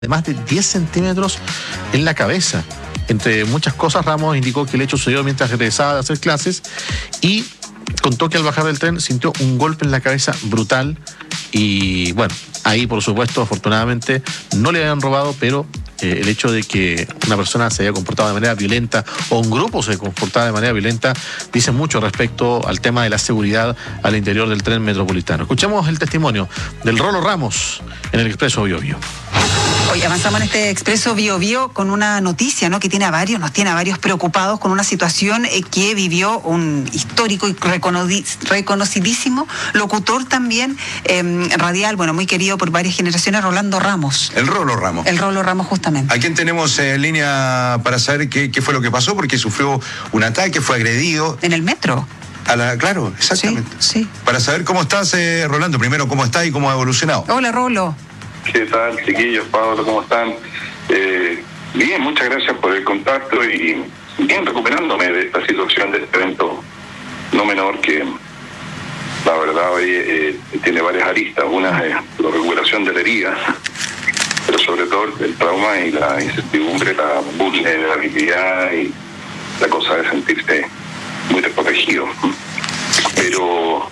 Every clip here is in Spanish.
de más de 10 centímetros en la cabeza. Entre muchas cosas, Ramos indicó que el hecho sucedió mientras regresaba de hacer clases y contó que al bajar del tren sintió un golpe en la cabeza brutal y bueno, ahí por supuesto, afortunadamente no le habían robado, pero el hecho de que una persona se haya comportado de manera violenta o un grupo se comportaba de manera violenta dice mucho respecto al tema de la seguridad al interior del tren metropolitano. Escuchemos el testimonio del Rolo Ramos en el Expreso Bío Bío. Hoy avanzamos en este Expreso Bío Bío con una noticia, ¿no?, que nos tiene a varios preocupados con una situación que vivió un histórico y reconocidísimo locutor también radial, bueno, muy querido por varias generaciones, Rolando Ramos. El Rolo Ramos. El Rolo Ramos, justamente. ¿A quién tenemos en línea para saber qué fue lo que pasó? Porque sufrió un ataque, fue agredido. En el metro. Claro, exactamente. Sí. Para saber cómo estás, Rolando, primero cómo está y cómo ha evolucionado. Hola, Rolo. ¿Qué tal, chiquillos? Pablo, ¿cómo están? Bien, muchas gracias por el contacto y bien recuperándome de esta situación, de este evento no menor que la verdad hoy tiene varias aristas. Una es la recuperación de la herida, pero sobre todo el trauma y la incertidumbre, la vulnerabilidad y la cosa de sentirse muy desprotegido. Pero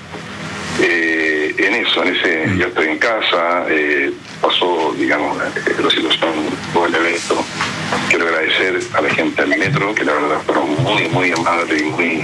yo estoy en casa, pasó, digamos, la situación o el evento. Quiero agradecer a la gente del metro, que la verdad fueron muy, muy amables y muy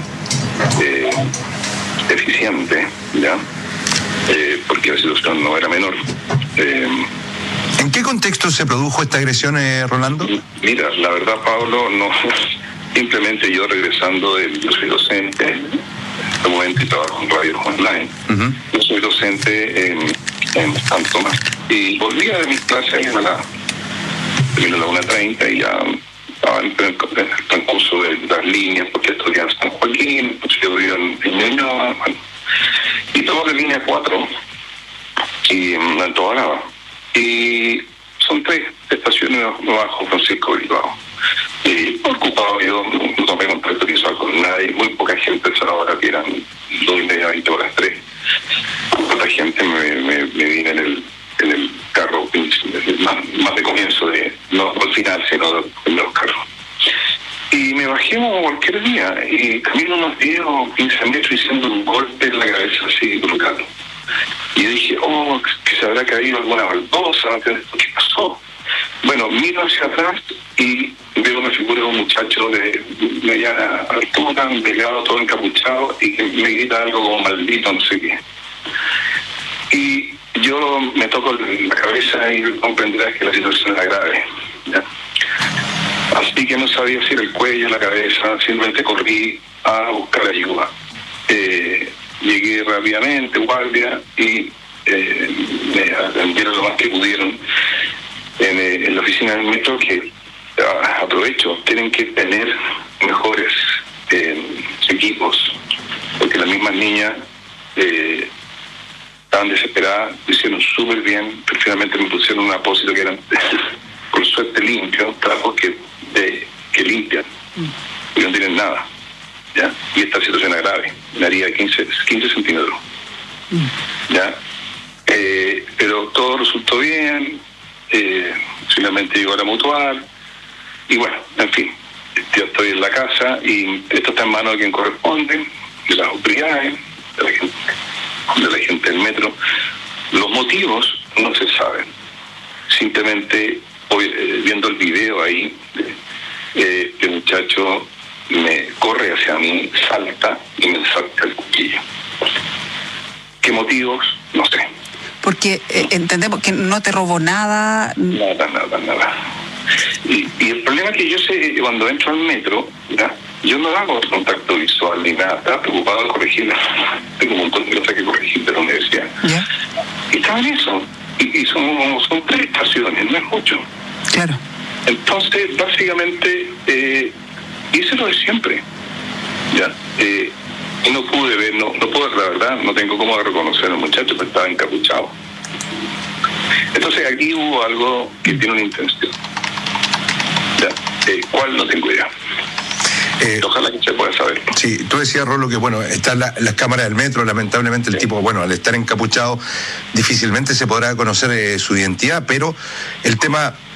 eficientes, ¿ya? Porque la situación no era menor. ¿En qué contexto se produjo esta agresión, Rolando? Mira, la verdad, Pablo, no, simplemente yo regresando yo soy docente en este momento y trabajo en radio online. Uh-huh. Yo soy docente en San Tomás y volvía de mis clases terminó a las 1:30 y ya estaba en el transcurso de las líneas, porque estudiaba en San Joaquín, yo vivía en Ñuñoa, bueno, y tomo la línea 4 y en Tobalaba. Y son 3 estaciones bajo Francisco Bilbao. Y ocupado yo, no tomé contacto visual con nadie, muy poca gente a esa hora, que eran 2:30, 20 horas, 3. Poca gente me vine en el carro, más de comienzo, no al final, sino en los carros. Y me bajé como cualquier día y camino unos 10 o 15 metros y siento un golpe en la cabeza así brutal. Y yo dije, que se habrá caído alguna baldosa, ¿qué pasó? Bueno, miro hacia atrás y veo una figura de un muchacho de mediana altura, delgado, todo encapuchado, y que me grita algo como maldito, no sé qué. Y yo me toco la cabeza y comprenderás que la situación era grave, ¿ya? Así que no sabía si era el cuello, la cabeza, simplemente corrí a buscar ayuda. Llegué rápidamente, guardia, y me atendieron lo más que pudieron en la oficina del metro, que aprovecho, tienen que tener mejores equipos, porque las mismas niñas estaban desesperadas, lo hicieron súper bien, finalmente me pusieron un apósito que eran por suerte limpio, trapos que limpian, y no tienen nada, ¿ya? Y esta situación es grave, me haría 15 centímetros, ¿ya? Pero todo resultó bien, finalmente llegó a la mutual, y bueno, en fin, yo estoy en la casa y esto está en manos de quien corresponde, de las autoridades, de la gente del metro. Los motivos no se saben, simplemente viendo el video ahí, el muchacho me corre hacia mí, salta y me saca el cuchillo. ¿Qué motivos? No sé. Porque entendemos que no te robó nada. Nada. Y el problema es que yo sé, cuando entro al metro, ¿ya? Yo no hago contacto visual ni nada, estaba preocupado de corregirla. Tengo un montón de cosas que corregir de la universidad. ¿Ya? Y estaba en eso. Y son 3 estaciones, no es mucho. Claro. Entonces, básicamente, hice lo de siempre. ¿Ya? Y no pude ver, no pude, la verdad, no tengo cómo reconocer al muchacho, pero estaba encapuchado. Entonces aquí hubo algo que tiene una intención. ¿Ya? ¿Cuál? No tengo idea. Ojalá que se pueda saber. Sí, tú decías, Rolo, que bueno, están las cámaras del metro, lamentablemente el tipo, bueno, al estar encapuchado, difícilmente se podrá conocer su identidad, pero el tema